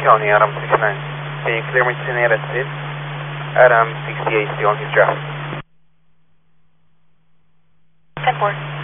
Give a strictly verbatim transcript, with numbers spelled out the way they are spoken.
County, Adam sixty-nine. Can you clear me to the United States? Adam sixty-eight still on his draft. ten four.